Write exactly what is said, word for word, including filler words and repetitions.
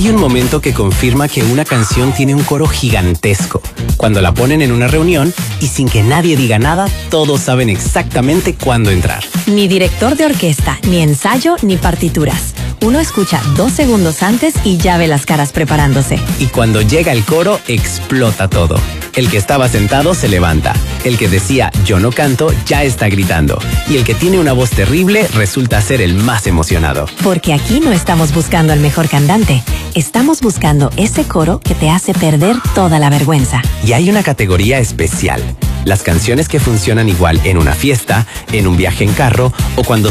Hay un momento que confirma que una canción tiene un coro gigantesco. Cuando la ponen en una reunión y sin que nadie diga nada, todos saben exactamente cuándo entrar. Ni director de orquesta, ni ensayo, ni partituras. Uno escucha dos segundos antes y ya ve las caras preparándose. Y cuando llega el coro, explota todo. El que estaba sentado se levanta. El que decía yo no canto ya está gritando. Y el que tiene una voz terrible resulta ser el más emocionado. Porque aquí no estamos buscando al mejor cantante. Estamos buscando ese coro que te hace perder toda la vergüenza. Y hay una categoría especial. Las canciones que funcionan igual en una fiesta, en un viaje en carro o cuando